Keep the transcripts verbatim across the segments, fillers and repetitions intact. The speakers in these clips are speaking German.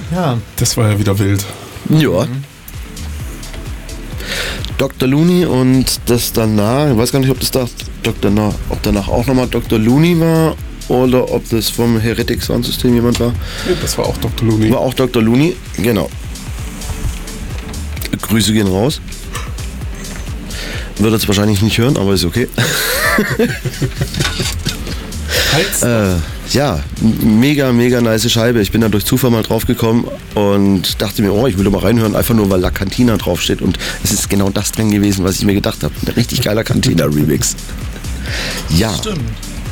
Ja. Das war ja wieder wild. Ja. Mhm. Doktor Looney und das danach, ich weiß gar nicht, ob das da Doktor Na, ob danach auch nochmal Doktor Looney war oder ob das vom Heretic Sound System jemand war. Ja, das war auch Doktor Looney. War auch Doktor Looney, genau. Grüße gehen raus. Wird jetzt wahrscheinlich nicht hören, aber ist okay. äh, ja, mega, mega nice Scheibe. Ich bin da durch Zufall mal drauf gekommen und dachte mir, oh, ich will doch mal reinhören, einfach nur, weil La Cantina draufsteht. Und es ist genau das drin gewesen, was ich mir gedacht habe. Ein richtig geiler Cantina-Remix. Ja. Stimmt.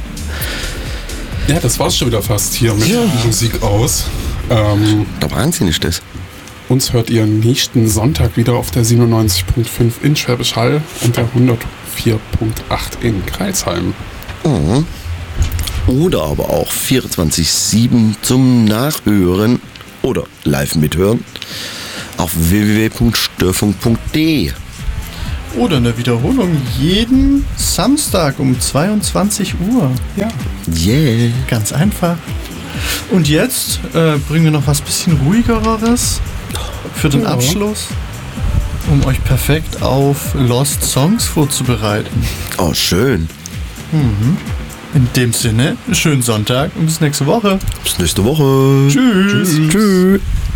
Ja, das war's schon wieder fast hier mit ja. Musik aus. Ähm, der Wahnsinn ist das. Uns hört ihr nächsten Sonntag wieder auf der siebenundneunzig Komma fünf in Schwäbisch Hall und der hundertvier Komma acht in Kreisheim. Mhm. Oder aber auch vierundzwanzig sieben zum Nachhören oder live mithören auf w w w punkt störfunk punkt d e. Oder eine Wiederholung jeden Samstag um zweiundzwanzig Uhr. Ja. Yeah. Ganz einfach. Und jetzt äh, bringen wir noch was bisschen ruhigeres für den ja. Abschluss, um euch perfekt auf Lost Songs vorzubereiten. Oh, schön. Mhm. In dem Sinne, schönen Sonntag und bis nächste Woche. Bis nächste Woche. Tschüss. Tschüss. Tschüss.